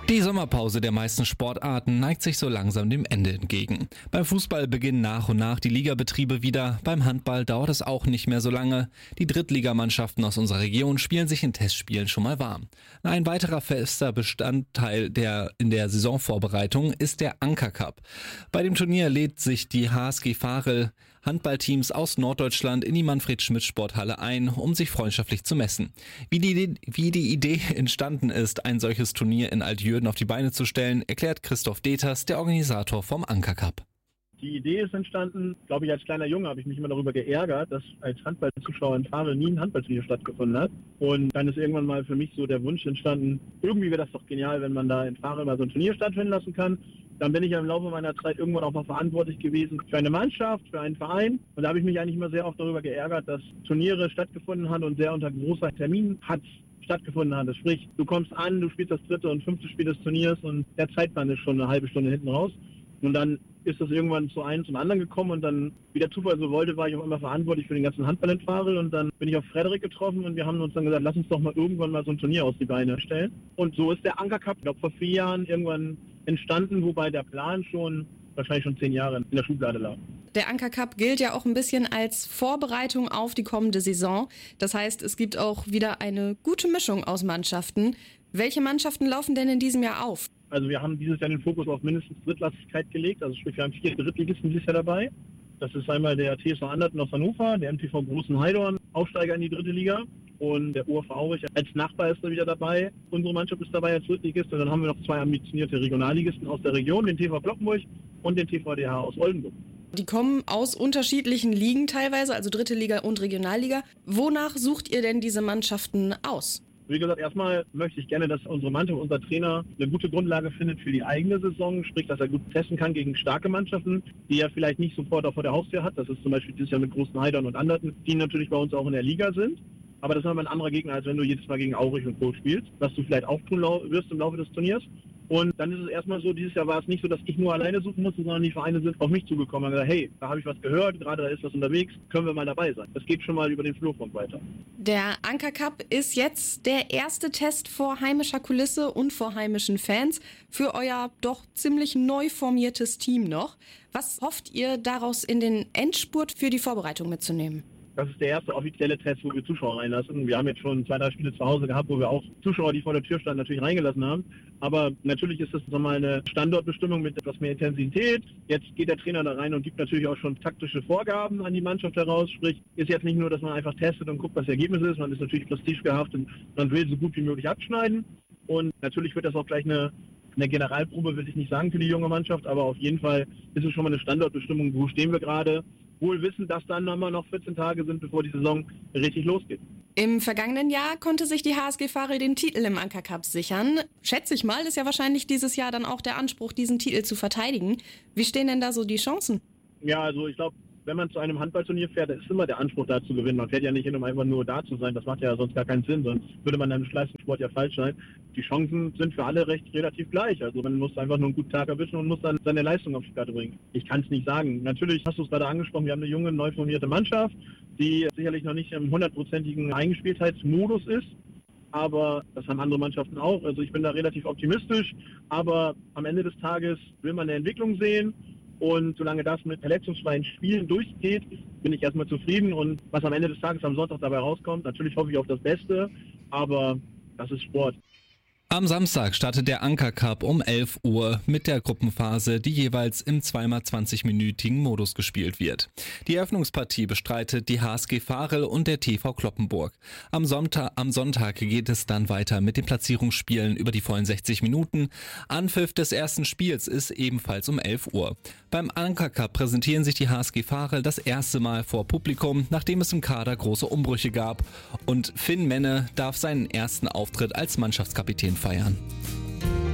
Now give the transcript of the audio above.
Die Sommerpause der meisten Sportarten neigt sich so langsam dem Ende entgegen. Beim Fußball beginnen nach und nach die Ligabetriebe wieder, beim Handball dauert es auch nicht mehr so lange. Die Drittligamannschaften aus unserer Region spielen sich in Testspielen schon mal warm. Ein weiterer fester Bestandteil in der Saisonvorbereitung ist der Anker Cup. Bei dem Turnier lädt sich die HSG Varel Handballteams aus Norddeutschland in die Manfred-Schmidt-Sporthalle ein, um sich freundschaftlich zu messen. Wie die Idee entstanden ist, ein solches Turnier in Altjürden auf die Beine zu stellen, erklärt Christoph Deters, der Organisator vom Anker Cup. Die Idee ist entstanden, glaube ich, als kleiner Junge habe ich mich immer darüber geärgert, dass als Handballzuschauer in Varel nie ein Handballturnier stattgefunden hat. Und dann ist irgendwann mal für mich so der Wunsch entstanden, irgendwie wäre das doch genial, wenn man da in Varel mal so ein Turnier stattfinden lassen kann. Dann bin ich ja im Laufe meiner Zeit irgendwann auch mal verantwortlich gewesen für eine Mannschaft, für einen Verein. Und da habe ich mich eigentlich immer sehr oft darüber geärgert, dass Turniere stattgefunden haben und sehr unter großer Terminhatz stattgefunden hat. Sprich, du kommst an, du spielst das 3. und 5. Spiel des Turniers und der Zeitplan ist schon eine halbe Stunde hinten raus. Und dann ist das irgendwann zu einem zum anderen gekommen und dann, wie der Zufall so wollte, war ich auch immer verantwortlich für den ganzen Handball in Varel und dann bin ich auf Frederik getroffen und wir haben uns dann gesagt, lass uns doch mal irgendwann mal so ein Turnier aus die Beine stellen. Und so ist der Anker Cup, ich glaube, vor 4 Jahren irgendwann entstanden, wobei der Plan schon wahrscheinlich schon 10 Jahre in der Schublade lag. Der Anker Cup gilt ja auch ein bisschen als Vorbereitung auf die kommende Saison. Das heißt, es gibt auch wieder eine gute Mischung aus Mannschaften. Welche Mannschaften laufen denn in diesem Jahr auf? Also wir haben dieses Jahr den Fokus auf mindestens Drittlassigkeit gelegt. Also sprich, wir haben 4 Drittligisten dieses Jahr dabei. Das ist einmal der TSV Anderten aus Hannover, der MTV Großen Heidorn, Aufsteiger in die 3. Liga. Und der URV Aurich als Nachbar ist da wieder dabei. Unsere Mannschaft ist dabei als Drittligist. Und dann haben wir noch 2 ambitionierte Regionalligisten aus der Region, den TV Kloppenburg und den TVDH aus Oldenburg. Die kommen aus unterschiedlichen Ligen teilweise, also 3. Liga und Regionalliga. Wonach sucht ihr denn diese Mannschaften aus? Wie gesagt, erstmal möchte ich gerne, dass unsere Mannschaft, unser Trainer eine gute Grundlage findet für die eigene Saison, sprich, dass er gut testen kann gegen starke Mannschaften, die er vielleicht nicht sofort auch vor der Haustür hat. Das ist zum Beispiel dieses Jahr mit Großen Heidern und Anderten, die natürlich bei uns auch in der Liga sind. Aber das ist aber ein anderer Gegner, als wenn du jedes Mal gegen Aurich und Co. spielst, was du vielleicht auch tun wirst im Laufe des Turniers. Und dann ist es erstmal so, dieses Jahr war es nicht so, dass ich nur alleine suchen musste, sondern die Vereine sind auf mich zugekommen und gesagt, hey, da habe ich was gehört, gerade da ist was unterwegs, können wir mal dabei sein. Das geht schon mal über den Flurfunk weiter. Der Anker Cup ist jetzt der erste Test vor heimischer Kulisse und vor heimischen Fans für euer doch ziemlich neu formiertes Team noch. Was hofft ihr daraus in den Endspurt für die Vorbereitung mitzunehmen? Das ist der erste offizielle Test, wo wir Zuschauer reinlassen. Wir haben jetzt schon 2, 3 Spiele zu Hause gehabt, wo wir auch Zuschauer, die vor der Tür standen, natürlich reingelassen haben. Aber natürlich ist das nochmal eine Standortbestimmung mit etwas mehr Intensität. Jetzt geht der Trainer da rein und gibt natürlich auch schon taktische Vorgaben an die Mannschaft heraus. Sprich, ist jetzt nicht nur, dass man einfach testet und guckt, was das Ergebnis ist. Man ist natürlich prestigehaft und man will so gut wie möglich abschneiden. Und natürlich wird das auch gleich eine Generalprobe, will ich nicht sagen, für die junge Mannschaft. Aber auf jeden Fall ist es schon mal eine Standortbestimmung, wo stehen wir gerade. Wohl wissen, dass dann nochmal noch 14 Tage sind, bevor die Saison richtig losgeht. Im vergangenen Jahr konnte sich die HSG Varel den Titel im Anker Cup sichern. Schätze ich mal, ist ja wahrscheinlich dieses Jahr dann auch der Anspruch, diesen Titel zu verteidigen. Wie stehen denn da so die Chancen? Ja, also ich glaube, wenn man zu einem Handballturnier fährt, ist immer der Anspruch, da zu gewinnen. Man fährt ja nicht hin, um einfach nur da zu sein. Das macht ja sonst gar keinen Sinn, sonst würde man im Leistungssport ja falsch sein. Die Chancen sind für alle relativ gleich. Also man muss einfach nur einen guten Tag erwischen und muss dann seine Leistung auf die Karte bringen. Ich kann es nicht sagen. Natürlich hast du es gerade angesprochen, wir haben eine junge, neu formierte Mannschaft, die sicherlich noch nicht im 100%igen Eingespieltheitsmodus ist. Aber das haben andere Mannschaften auch. Also ich bin da relativ optimistisch. Aber am Ende des Tages will man eine Entwicklung sehen. Und solange das mit verletzungsfreien Spielen durchgeht, bin ich erstmal zufrieden. Und was am Ende des Tages am Sonntag dabei rauskommt, natürlich hoffe ich auf das Beste, aber das ist Sport. Am Samstag startet der Anker Cup um 11 Uhr mit der Gruppenphase, die jeweils im 2x20-minütigen Modus gespielt wird. Die Eröffnungspartie bestreitet die HSG Varel und der TV Kloppenburg. Am Sonntag geht es dann weiter mit den Platzierungsspielen über die vollen 60 Minuten. Anpfiff des ersten Spiels ist ebenfalls um 11 Uhr. Beim Anker Cup präsentieren sich die HSG Varel das erste Mal vor Publikum, nachdem es im Kader große Umbrüche gab. Und Finn Menne darf seinen ersten Auftritt als Mannschaftskapitän feiern.